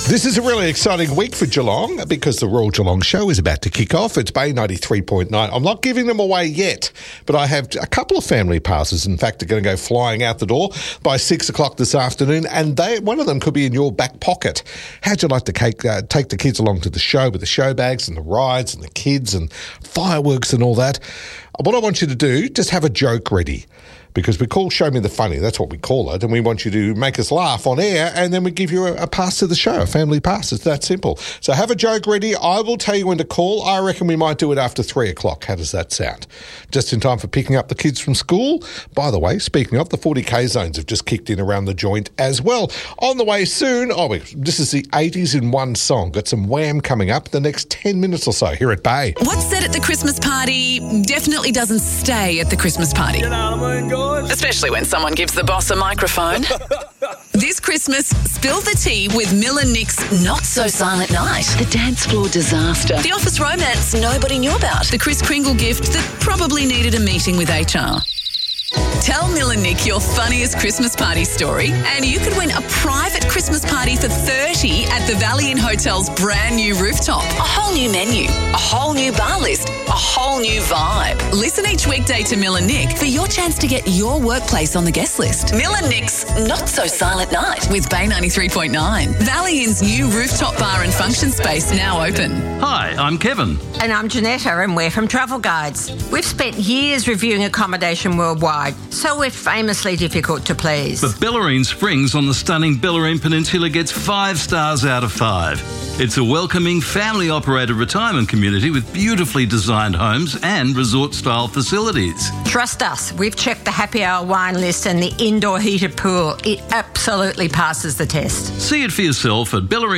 This is a really exciting week for Geelong because the Royal Geelong Show is about to kick off. It's Bay 93.9. I'm not giving them away yet, but I have a couple of family passes. In fact, they're going to go flying out the door by 6 o'clock this afternoon, and one of them could be in your back pocket. How'd you like to take the kids along to the show with the show bags and the rides and the kids and fireworks and all that? What I want you to do, just have a joke ready. Because we call Show Me the Funny, that's what we call it, and we want you to make us laugh on air, and then we give you a pass to the show, a family pass. It's that simple. So have a joke ready. I will tell you when to call. I reckon we might do it after 3 o'clock. How does that sound? Just in time for picking up the kids from school. By the way, speaking of, the 40K zones have just kicked in around the joint as well. On the way soon, this is the 80s in one song. Got some Wham coming up the next 10 minutes or so here at Bay. What's said at the Christmas party definitely doesn't stay at the Christmas party. You know what I mean, guys? Especially when someone gives the boss a microphone. This Christmas, spill the tea with Mill and Nick's Not So Silent Night. The dance floor disaster. The office romance nobody knew about. The Kris Kringle gift that probably needed a meeting with HR. Tell Mill and Nick your funniest Christmas party story and you could win a private Christmas party for 30 at the Valley Inn Hotel's brand new rooftop. A whole new menu, a whole new bar list, a whole new vibe. Listen each weekday to Mill and Nick for your chance to get your workplace on the guest list. Mill and Nick's Not So Silent Night with Bay 93.9. Valley Inn's new rooftop bar and function space now open. Hi, I'm Kevin. And I'm Janetta, and we're from Travel Guides. We've spent years reviewing accommodation worldwide, so we're famously difficult to please. But Bellarine Springs on the stunning Bellarine Peninsula gets 5 stars out of 5. It's a welcoming, family-operated retirement community with beautifully designed homes and resort-style facilities. Trust us, we've checked the happy hour wine list and the indoor heated pool. It absolutely passes the test. See it for yourself at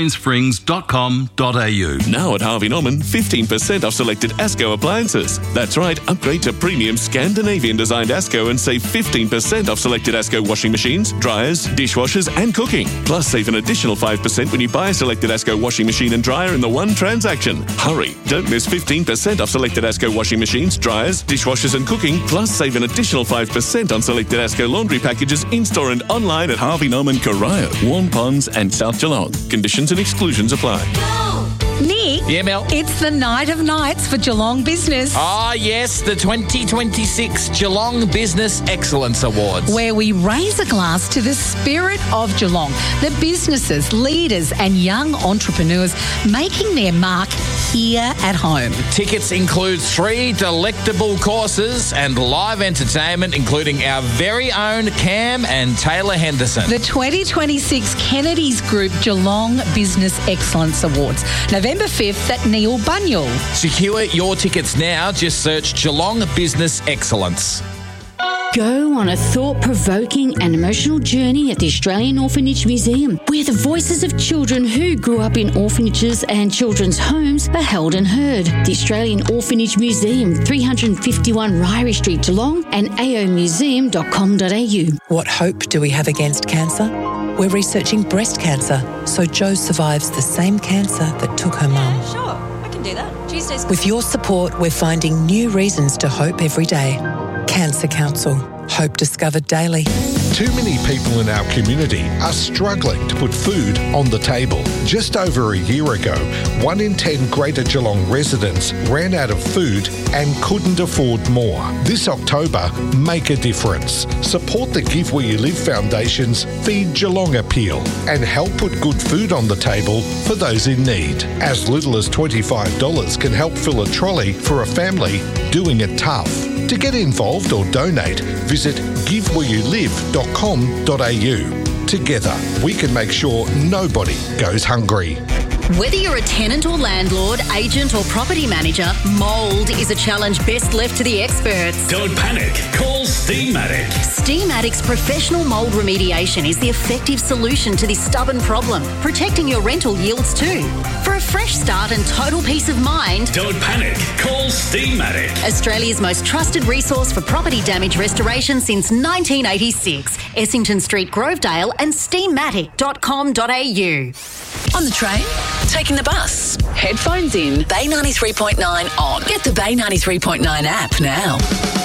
bellarinesprings.com.au. Now at Harvey Norman, 15% off selected Asco appliances. That's right, upgrade to premium Scandinavian-designed Asco and save 15% off selected Asco washing machines, dryers, dishwashers and cooking. Plus, save an additional 5% when you buy a selected Asco washing machine and dryer in the one transaction. Hurry, don't miss 15% off selected Asco washing machines, dryers, dishwashers and cooking. Plus, save an additional 5% on selected Asco laundry packages in-store and online at Harvey Norman, Corio, Warm Ponds and South Geelong. Conditions and exclusions apply. Nick? Yeah, Mel? It's the night of nights for Geelong Business. Ah, yes, the 2026 Geelong Business Excellence Awards. Where we raise a glass to the spirit of Geelong, the businesses, leaders and young entrepreneurs making their mark here at home. Tickets include 3 delectable courses and live entertainment, including our very own Cam and Taylor Henderson. The 2026 Kennedy's Group Geelong Business Excellence Awards, November 5th at Neil Bunyal. Secure your tickets now. Just search Geelong Business Excellence. Go on a thought-provoking and emotional journey at the Australian Orphanage Museum, where the voices of children who grew up in orphanages and children's homes are held and heard. The Australian Orphanage Museum, 351 Ryrie Street, Geelong, and aomuseum.com.au. What hope do we have against cancer? We're researching breast cancer, so Jo survives the same cancer that took her mum. Yeah, sure. I can do that. Tuesdays. With your support, we're finding new reasons to hope every day. Cancer Council. Hope discovered daily. Too many people in our community are struggling to put food on the table. Just over a year ago, 1 in 10 Greater Geelong residents ran out of food and couldn't afford more. This October, make a difference. Support the Give Where You Live Foundation's Feed Geelong appeal and help put good food on the table for those in need. As little as $25 can help fill a trolley for a family doing it tough. To get involved or donate, visit givewhereyoulive.com.au. Together, we can make sure nobody goes hungry. Whether you're a tenant or landlord, agent or property manager, mould is a challenge best left to the experts. Don't panic. Call Steamatic. Steamatic's professional mould remediation is the effective solution to this stubborn problem, protecting your rental yields too. For a fresh start and total peace of mind, don't panic. Call Steamatic. Australia's most trusted resource for property damage restoration since 1986. Essington Street, Grovedale and steamatic.com.au. On the train, taking the bus, headphones in, Bay 93.9 on. Get the Bay 93.9 app now.